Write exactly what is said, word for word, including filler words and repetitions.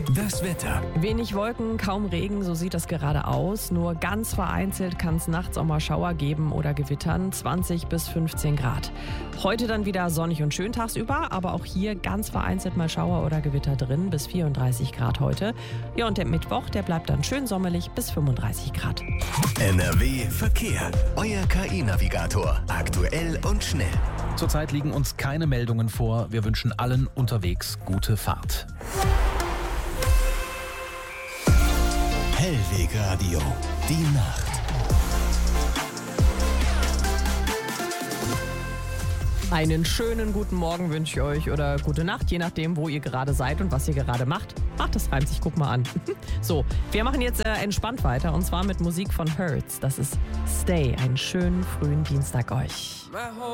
Das Wetter. Wenig Wolken, kaum Regen, so sieht das gerade aus. Nur ganz vereinzelt kann es nachts auch mal Schauer geben oder gewittern. zwanzig bis fünfzehn Grad. Heute dann wieder sonnig und schön tagsüber, aber auch hier ganz vereinzelt mal Schauer oder Gewitter drin, bis vierunddreißig Grad heute. Ja, und der Mittwoch, der bleibt dann schön sommerlich bis fünfunddreißig Grad. N R W Verkehr. Euer K I-Navigator. Aktuell und schnell. Zurzeit liegen uns keine Meldungen vor. Wir wünschen allen unterwegs gute Fahrt. Hellwegradio. Die Nacht. Einen schönen guten Morgen wünsche ich euch oder gute Nacht, je nachdem, wo ihr gerade seid und was ihr gerade macht. Ach, das reimt sich, guck mal an. So, wir machen jetzt äh, entspannt weiter und zwar mit Musik von Hertz. Das ist Stay. Einen schönen frühen Dienstag euch.